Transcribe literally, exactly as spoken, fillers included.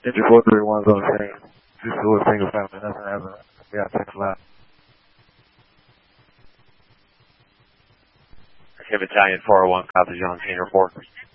Entry four three one is on the scene. Two two single family, nothing happened. We got six left. Okay, Battalion four oh one, copy, John, senior report.